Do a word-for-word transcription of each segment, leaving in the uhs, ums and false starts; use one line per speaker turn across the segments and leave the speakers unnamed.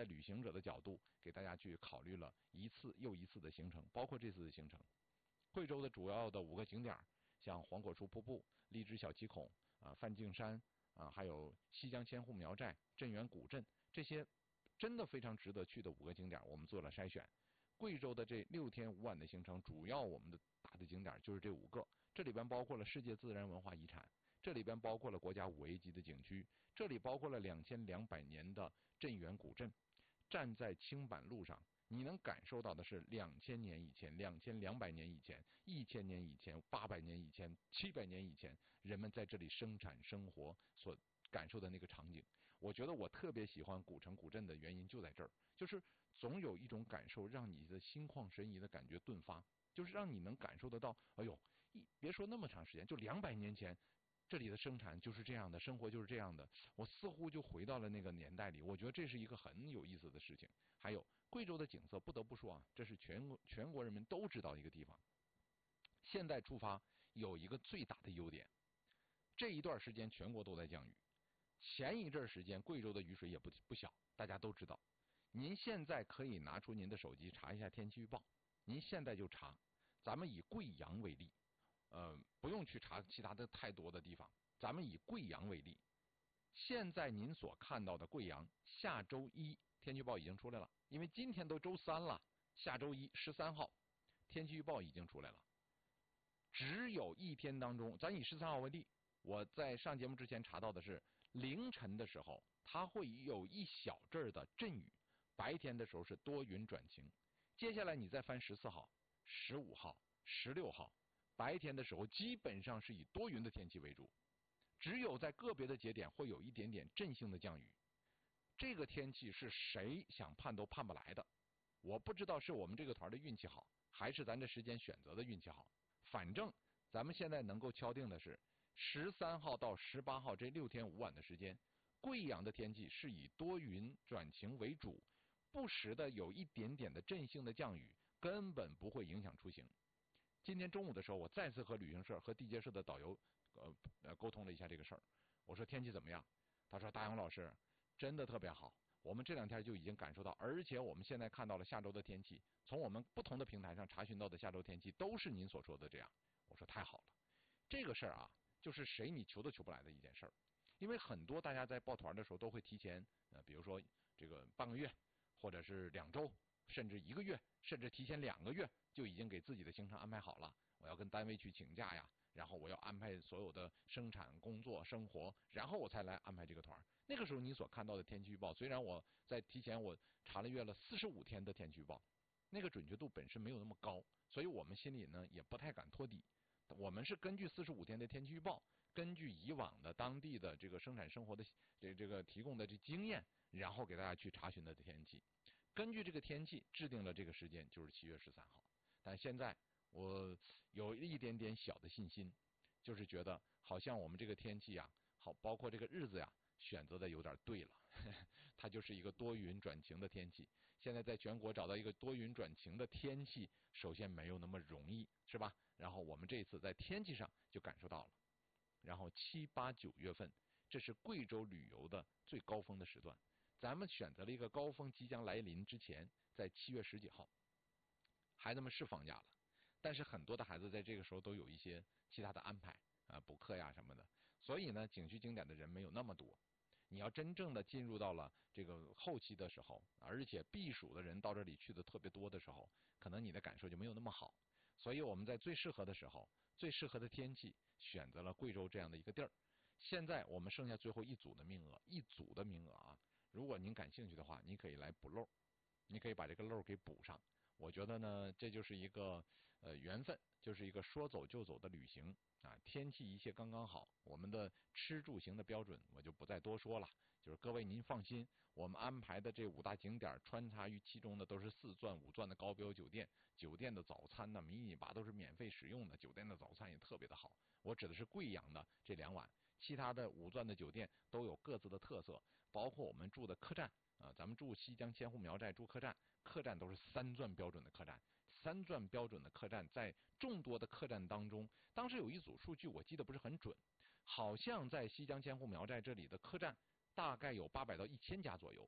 旅行者的角度，给大家去考虑了一次又一次的行程，包括这次的行程。贵州的主要的五个景点，像黄果树瀑布、荔枝小七孔啊、梵净山啊，还有西江千户苗寨、镇远古镇，这些真的非常值得去的五个景点，我们做了筛选。贵州的这六天五晚的行程，主要我们的大的景点就是这五个，这里边包括了世界自然文化遗产，这里边包括了国家五 A 级的景区，这里包括了两千两百年的镇远古镇。站在青板路上，你能感受到的是两千年以前、两千两百年以前、一千年以前、八百年以前、七百年以前，人们在这里生产生活所感受的那个场景。我觉得我特别喜欢古城古镇的原因就在这儿，就是总有一种感受让你的心旷神怡的感觉顿发，就是让你能感受得到，哎呦，一别说那么长时间，就两百年前这里的生产就是这样的，生活就是这样的，我似乎就回到了那个年代里。我觉得这是一个很有意思的事情。还有贵州的景色，不得不说啊，这是全国全国人民都知道一个地方。现在出发有一个最大的优点，这一段时间全国都在降雨。前一阵时间贵州的雨水也不不小，大家都知道。您现在可以拿出您的手机查一下天气预报，您现在就查。咱们以贵阳为例，呃，不用去查其他的太多的地方，咱们以贵阳为例。现在您所看到的贵阳，下周一天气预报已经出来了，因为今天都周三了，下周一十三号天气预报已经出来了。只有一天当中，咱以十三号为例，我在上节目之前查到的是凌晨的时候，它会有一小阵的阵雨，白天的时候是多云转晴。接下来你再翻十四号、十五号、十六号，白天的时候基本上是以多云的天气为主，只有在个别的节点会有一点点阵性的降雨。这个天气是谁想盼都盼不来的。我不知道是我们这个团的运气好，还是咱这时间选择的运气好。反正咱们现在能够敲定的是十三号到十八号这六天五晚的时间，贵阳的天气是以多云转晴为主，不时的有一点点的阵性的降雨，根本不会影响出行。今天中午的时候，我再次和旅行社和地接社的导游呃呃沟通了一下这个事儿。我说天气怎么样？他说大杨老师真的特别好，我们这两天就已经感受到，而且我们现在看到了下周的天气，从我们不同的平台上查询到的下周天气都是您所说的这样。我说太好了，这个事儿啊，就是谁你求都求不来的一件事儿。因为很多大家在报团的时候都会提前呃，比如说这个半个月，或者是两周，甚至一个月，甚至提前两个月就已经给自己的行程安排好了。我要跟单位去请假呀，然后我要安排所有的生产工作生活，然后我才来安排这个团。那个时候你所看到的天气预报，虽然我在提前我查了阅了四十五天的天气预报，那个准确度本身没有那么高，所以我们心里呢也不太敢托底。我们是根据四十五天的天气预报，根据以往的当地的这个生产生活的这这个提供的这经验，然后给大家去查询的天气，根据这个天气制定了这个时间，就是七月十三号。但现在我有一点点小的信心，就是觉得好像我们这个天气啊，好，包括这个日子呀，选择的有点对了，它就是一个多云转晴的天气。现在在全国找到一个多云转晴的天气，首先没有那么容易，是吧？然后我们这次在天气上就感受到了。然后七八九月份，这是贵州旅游的最高峰的时段。咱们选择了一个高峰即将来临之前，在七月十几号，孩子们是放假了，但是很多的孩子在这个时候都有一些其他的安排啊，补课呀什么的，所以呢，景区景点的人没有那么多。你要真正的进入到了这个后期的时候，而且避暑的人到这里去的特别多的时候，可能你的感受就没有那么好。所以我们在最适合的时候，最适合的天气，选择了贵州这样的一个地儿。现在我们剩下最后一组的名额，一组的名额啊，如果您感兴趣的话，你可以来补漏，你可以把这个漏给补上。我觉得呢，这就是一个呃缘分，就是一个说走就走的旅行啊。天气一切刚刚好，我们的吃住行的标准我就不再多说了。就是各位您放心，我们安排的这五大景点穿插于其中的都是四钻五钻的高标酒店，酒店的早餐呢迷你吧都是免费使用的，酒店的早餐也特别的好。我指的是贵阳的这两晚，其他的五钻的酒店都有各自的特色，包括我们住的客栈。啊，咱们住西江千户苗寨住客栈，客栈都是三钻标准的客栈，三钻标准的客栈在众多的客栈当中，当时有一组数据我记得不是很准，好像在西江千户苗寨这里的客栈大概有八百到一千家左右，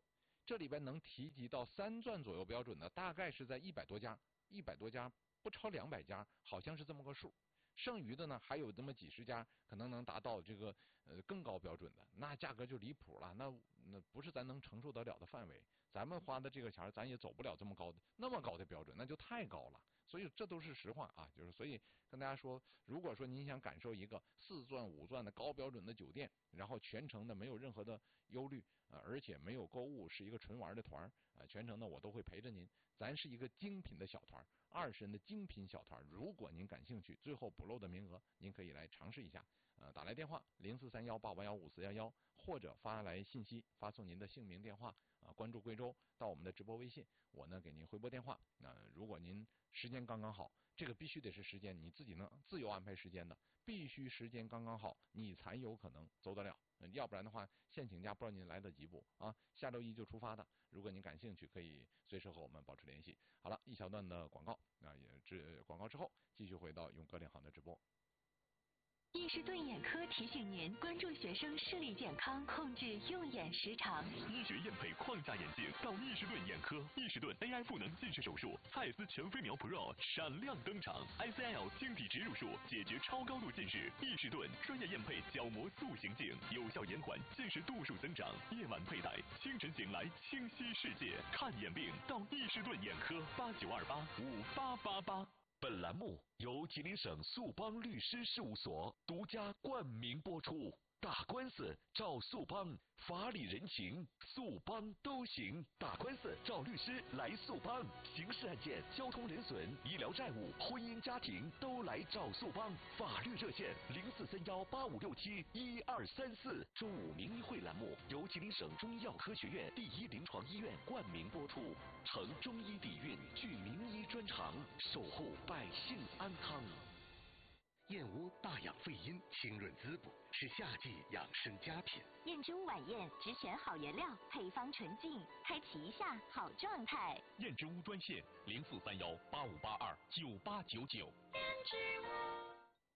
这里边能提及到三钻左右标准的，大概是在一百多家，一百多家不超两百家，好像是这么个数。剩余的呢，还有这么几十家，可能能达到这个呃更高标准的，那价格就离谱了，那那不是咱能承受得了的范围。咱们花的这个钱，咱也走不了这么高的那么高的标准，那就太高了。所以这都是实话啊，就是所以跟大家说，如果说您想感受一个四钻五钻的高标准的酒店，然后全程的没有任何的忧虑，呃，而且没有购物，是一个纯玩的团，呃，全程呢我都会陪着您。咱是一个精品的小团，二十人的精品小团。如果您感兴趣，最后补漏的名额，您可以来尝试一下。呃，打来电话零四三幺八八幺五四幺幺，或者发来信息，发送您的姓名、电话啊、呃，关注贵州到我们的直播微信，我呢给您回拨电话。那、呃、如果您时间刚刚好，这个必须得是时间，你自己能自由安排时间的，必须时间刚刚好，你才有可能走得了。要不然的话，现请假不知道您来得及不啊？下周一就出发的。如果您感兴趣，可以随时和我们保持联系。好了，一小段的广告啊，也之广告之后，继续回到勇哥领航的直播。
易士顿眼科提醒您关注学生视力健康，控制用眼时长。
医学验配框架眼镜到易士顿眼科，易士顿 A I 赋能近视手术，蔡司全飞秒 Pro 闪亮登场 ，I C L 晶体植入术解决超高度近视。易士顿专业验配角膜塑形镜，有效延缓近视度数增长。夜晚佩戴，清晨醒来清晰世界。看眼病到易士顿眼科，八九二八五八八八。
本栏目由吉林省速邦律师事务所独家冠名播出。打官司找速邦，法理人情速邦都行。打官司找律师来速邦，刑事案件、交通人损、医疗债务、婚姻家庭都来找速邦。法律热线零四三幺八五六七一二三四。中午名医会栏目由吉林省中医药科学院第一临床医院冠名播出，承中医底蕴，具名医专长，守护百姓安康。
燕窝大养肺阴，清润滋补，是夏季养生佳品。
燕之屋晚宴只选好原料，配方纯净，开启一下好状态。
燕之屋专线零四三幺八五八二九八九九。
燕之屋。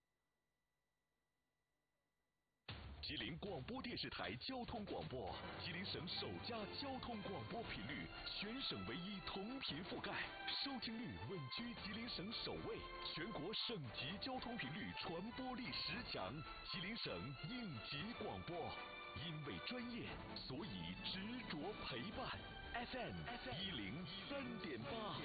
吉林广播电视台交通广播，吉林省首家交通广播频率，全省唯一同频覆盖，收听率稳居吉林省首位，全国省级交通频率传播力十强，吉林省应急广播。因为专业，所以执着陪伴。F M 一零三点八。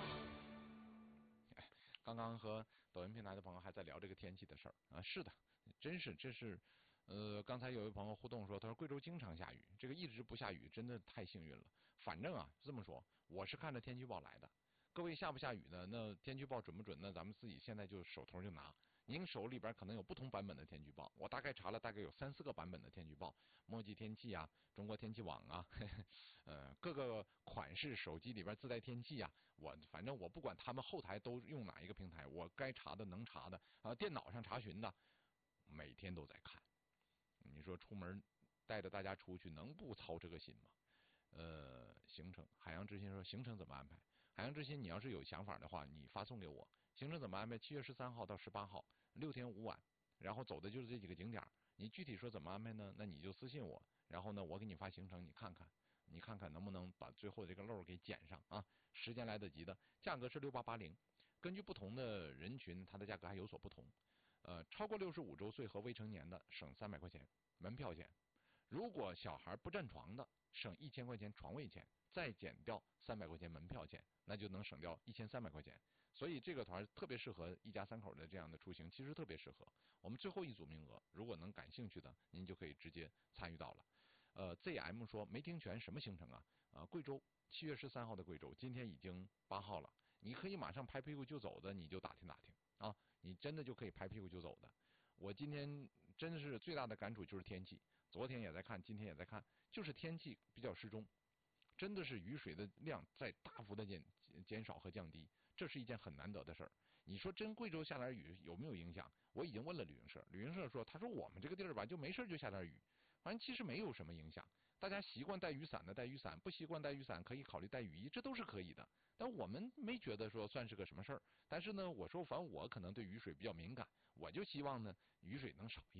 刚刚和抖音平台的朋友还在聊这个天气的事儿啊，是的，真是这是。呃，刚才有位朋友互动说，他说贵州经常下雨，这个一直不下雨真的太幸运了。反正啊，这么说，我是看着天气预报来的。各位下不下雨呢？那天气预报准不准呢？咱们自己现在就手头就拿。您手里边可能有不同版本的天气预报，我大概查了大概有三四个版本的天气预报，墨迹天气啊，中国天气网啊，呵呵呃，各个款式手机里边自带天气啊，我反正我不管他们后台都用哪一个平台，我该查的能查的啊、呃，电脑上查询的，每天都在看。你说出门带着大家出去能不操这个心吗？呃，行程，海洋之心说行程怎么安排？海洋之心，你要是有想法的话，你发送给我。行程怎么安排？七月十三号到十八号，六天五晚，然后走的就是这几个景点。你具体说怎么安排呢？那你就私信我，然后呢，我给你发行程，你看看，你看看能不能把最后的这个漏给减上啊？时间来得及的，价格是六八八零，根据不同的人群，它的价格还有所不同。呃，超过六十五周岁和未成年的省三百块钱门票钱，如果小孩不占床的，省一千块钱床位钱，再减掉三百块钱门票钱，那就能省掉一千三百块钱。所以这个团特别适合一家三口的这样的出行，其实特别适合。我们最后一组名额，如果能感兴趣的，您就可以直接参与到了。呃 ，Z M 说没听全，什么行程啊？啊、呃，贵州七月十三号的贵州，今天已经八号了，你可以马上拍屁股就走的，你就打听打听啊，你真的就可以拍屁股就走的。我今天真的是最大的感触就是天气，昨天也在看，今天也在看，就是天气比较适中，真的是雨水的量在大幅的减减少和降低，这是一件很难得的事儿。你说真贵州下点雨有没有影响？我已经问了旅行社，旅行社说，他说我们这个地儿吧，就没事就下点雨，反正其实没有什么影响。大家习惯带雨伞的带雨伞，不习惯带雨伞可以考虑带雨衣，这都是可以的。但我们没觉得说算是个什么事儿。但是呢，我说反正我可能对雨水比较敏感，我就希望呢雨水能少一点。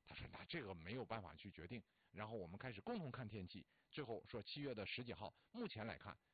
他说那这个没有办法去决定，然后我们开始共同看天气，最后说七月的十几号，目前来看